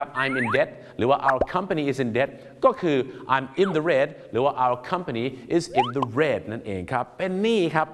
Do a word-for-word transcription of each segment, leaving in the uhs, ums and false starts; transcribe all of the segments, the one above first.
I'm in debt หรือว่า our company is in debt ก็คือ I'm in the red หรือว่า our company is in the red นั่นเองครับเป็นหนี้ครับ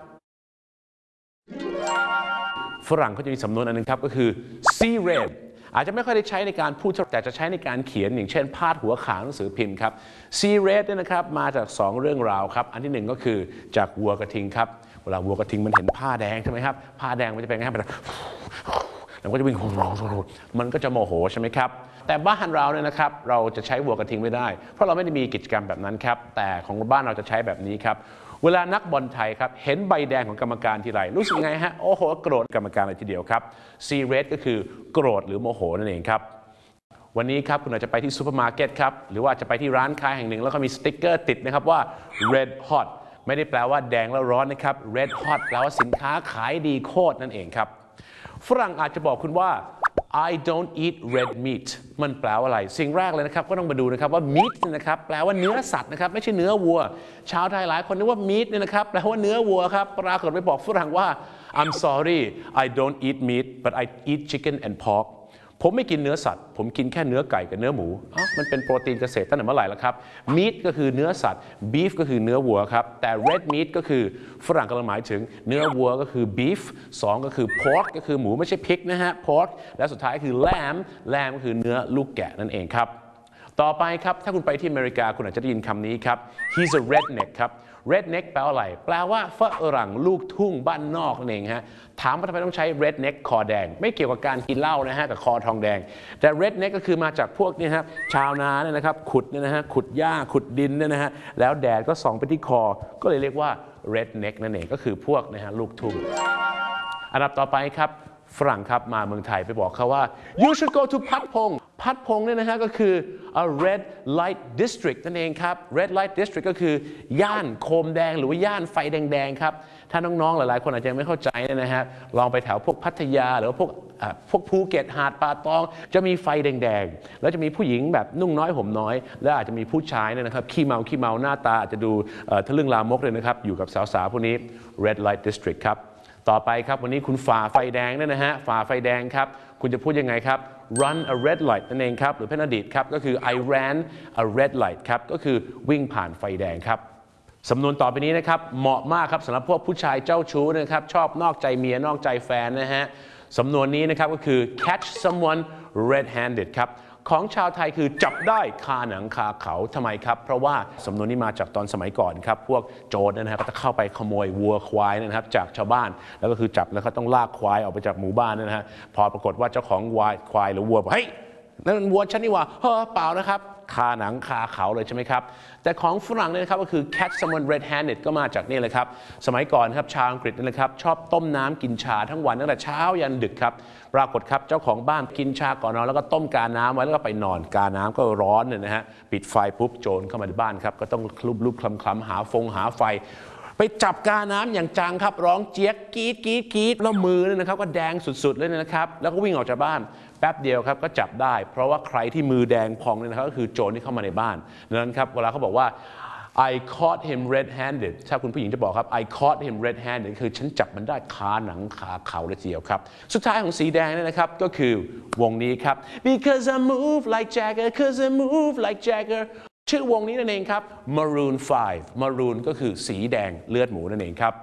ฝรั่งเขาจะมีสำนวนอันนึงครับก็คือ see red อาจจะไม่ค่อยได้ใช้ในการพูดแต่จะใช้ในการเขียนอย่างเช่นพาดหัวข่าวหนังสือพิมพ์ครับ see red เนี่ยนะครับมาจากสองเรื่องราวครับอันที่หนึ่งก็คือจากวัวกระทิงครับเวลาวัวกระทิงมันเห็นผ้าแดงใช่ไหมครับผ้าแดงมันจะเป็นไงครับแล้วก็จะวิ่งมันก็จะโมโหใช่ไหมครับแต่บ้านเราเนี่ยนะครับเราจะใช้วัวกระทิงไม่ได้เพราะเราไม่ได้มีกิจกรรมแบบนั้นครับแต่ของบ้านเราจะใช้แบบนี้ครับเวลานักบอลไทยครับเห็นใบแดงของกรรมการทีไรรู้สึกไงฮะโอ้โหโกรธกรรมการเลยทีเดียวครับ see red ก็คือโกรธหรือโมโหนั่นเองครับวันนี้ครับคุณอาจจะไปที่ซูเปอร์มาร์เก็ตครับหรือว่าจะไปที่ร้านค้าแห่งหนึ่งแล้วก็มีสติ๊กเกอร์ติดนะครับว่า red hot ไม่ได้แปลว่าแดงแล้วร้อนนะครับ red hot แปลว่าสินค้าขายดีโคตรนั่นเองครับฝรั่งอาจจะบอกคุณว่า I don't eat red meat มันแปลว่าอะไรสิ่งแรกเลยนะครับก็ต้องมาดูนะครับว่า meat นะครับแปลว่าเนื้อสัตว์นะครับไม่ใช่เนื้อวัวชาวไทยหลายคนนึกว่า meat เนี่ยนะครับแปลว่าเนื้อวัวครับปรากฏไปบอกฝรั่งว่า I'm sorry I don't eat meat but I eat chicken and pork ผมไม่กินเนื้อสัตว์ผมกินแค่เนื้อไก่กับเนื้อหมูอ๋อมันเป็นโปรตีนเกษตรตั้งแต่เมื่อไหร่แล้วครับ meat ก็คือเนื้อสัตว์ beef ก็คือเนื้อวัวครับแต่ red meat ก็คือฝรั่งกำลังหมายถึงเนื้อวัวก็คือ beef สองก็คือ pork ก็คือหมูไม่ใช่พริกนะฮะ pork และสุดท้ายคือ lamb lamb ก็คือเนื้อลูกแกะนั่นเองครับต่อไปครับถ้าคุณไปที่อเมริกาคุณอาจจะได้ยินคำนี้ครับ he's a redneck ครับ redneck แปลว่าอะไรแปลว่าฝรั่งลูกทุ่งบ้านนอกนั่นเองฮะถามว่าทำไมต้องใช้ redneck คอแดงไม่เกี่ยวกับการกินเหล้านะฮะกับคอทองแดงแต่ redneck ก็คือมาจากพวกนี้ครับชาวนาเนี่ยนะครับขุดเนี่ยนะฮะขุดหญ้าขุดดินเนี่ยนะฮะแล้วแดดก็ส่องไปที่คอก็เลยเรียกว่า redneck นั่นเองก็คือพวกนะฮะลูกทุ่งอันดับต่อไปครับฝรั่งครับมาเมืองไทยไปบอกเขาว่า you should go to พัดพงพัดพงเนี่ยนะฮะก็คือ a red light district นั่นเองครับ red light district ก็คือย่านโคมแดงหรือว่าย่านไฟแดงๆครับถ้าน้องๆหลายๆคนอาจจะไม่เข้าใจนะฮะลองไปแถวพวกพัทยาหรือว่าพวกพวกภูเก็ตหาดป่าตองจะมีไฟแดงๆแล้วจะมีผู้หญิงแบบนุ่งน้อยห่มน้อยและอาจจะมีผู้ชายเนี่ยนะครับขี้เมาขี้เมาหน้าตาอาจจะดูทะลึ่งลามกเลยนะครับอยู่กับสาวๆพวกนี้ red light district ครับต่อไปครับวันนี้คุณฝ่าไฟแดงเนี่ยนะฮะฝ่าไฟแดงครับคุณจะพูดยังไงครับ run a red light นั่นเองครับหรือเป็นอดีตครับก็คือ I ran a red light ครับก็คือวิ่งผ่านไฟแดงครับสำนวนต่อไปนี้นะครับเหมาะมากครับสำหรับพวกผู้ชายเจ้าชู้นะครับชอบนอกใจเมียนอกใจแฟนนะฮะสำนวนนี้นะครับก็คือ catch someone red-handed ครับของชาวไทยคือจับได้คาหนังคาเขาทำไมครับเพราะว่าสำนวนนี้มาจากตอนสมัยก่อนครับพวกโจรนะครับก็จะเข้าไปขโมยวัวควายนะครับจากชาวบ้านแล้วก็คือจับแล้วเขาต้องลากควายออกไปจากหมู่บ้านนะฮะพอปรากฏว่าเจ้าของวัวควายหรือวัวบอกเฮ้ยนั่นวัวฉันนี่ว่าเฮ้อเปล่านะครับคาหนังคาเขาเลยใช่ไหมครับแต่ของฝรั่งเนี่ยนะครับก็คือ catch someone red-handed ก็มาจากนี่เลยครับสมัยก่อนครับชาวอังกฤษนี่นะครับชอบต้มน้ำกินชาทั้งวันตั้งแต่เช้ายันดึกครับปรากฏครับเจ้าของบ้านกินชาก่อนนอนแล้วก็ต้มกาน้ำไว้แล้วก็ไปนอนกาน้ำก็ร้อนเนี่ยนะฮะปิดไฟปุ๊บโจรเข้ามาในบ้านครับก็ต้องคลุบลุกคลำคลำหาฟงหาไฟไปจับกาน้ำอย่างจังครับร้องเจี๊ยกกรี๊ดกรี๊ดกรี๊ดแล้วมือเนี่ยนะครับก็แดงสุดๆเลยนะครับแล้วก็วิ่งออกจากบ้านแป๊บเดียวครับก็จับได้เพราะว่าใครที่มือแดงพองเนี่ยนะครับก็คือโจรที่เข้ามาในบ้านดังนั้นครับเวลาเขาบอกว่า I caught him red-handed ถ้าคุณผู้หญิงจะบอกครับ I caught him red-handed คือฉันจับมันได้คาหนังคาเขาเลยทีเดียวครับสุดท้ายของสีแดงเนี่ยนะครับก็คือวงนี้ครับ because I move like Jagger because I move like Jagger ชื่อวงนี้นั่นเองครับ Maroon ไฟว์ Maroon ก็คือสีแดงเลือดหมูนั่นเองครับ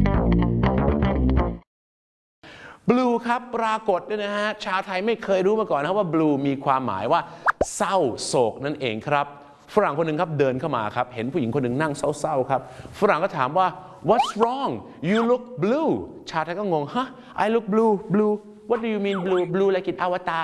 blue ครับปรากฏเนี่ยนะฮะชาวไทยไม่เคยรู้มาก่อนนะครับว่า blue มีความหมายว่าเศร้าโศกนั่นเองครับฝรั่งคนหนึ่งครับเดินเข้ามาครับเห็นผู้หญิงคนหนึ่งนั่งเศร้าๆครับฝรั่งก็ถามว่า what's wrong you look blue ชาวไทยก็งงฮะ I look blue blue what do you mean blue blue like in Avatar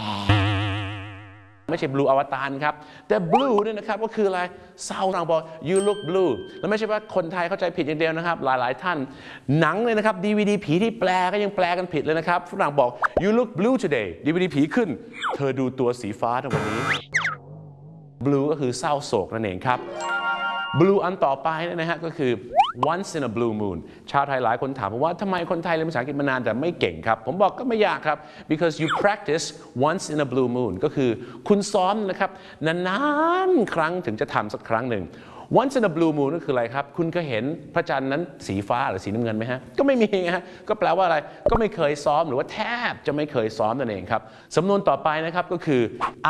ไม่ใช่ blue อวตารครับแต่ blue เนี่ยนะครับก็คืออะไรเศร้าฝรั่งบอก you look blue แล้วไม่ใช่ว่าคนไทยเข้าใจผิดอย่างเดียวนะครับหลายๆท่านหนังเลยนะครับ ดี วี ดี ผีที่แปลก็ยังแปลกันผิดเลยนะครับฝรั่งบอก you look blue today ดี วี ดี ผีขึ้นเธอดูตัวสีฟ้าในวันนี้ blue ก็คือเศร้าโศกนั่นเองครับ blue อันต่อไปนะฮะก็คือ once in a blue moon ชาวไทยหลายคนถามผมว่าทำไมคนไทยเรียนภาษาอังกฤษมานานแต่ไม่เก่งครับผมบอกก็ไม่ยากครับ because you practice once in a blue moon ก็คือคุณซ้อมนะครับนานๆครั้งถึงจะทำสักครั้งหนึ่ง once in a blue moon ก็คืออะไรครับคุณเคยเห็นพระจันทร์นั้นสีฟ้าหรือสีน้ำเงินไหมฮะก็ไม่มีฮะก็แปลว่าอะไรก็ไม่เคยซ้อมหรือว่าแทบจะไม่เคยซ้อมนั่นเองครับสำนวนต่อไปนะครับก็คือ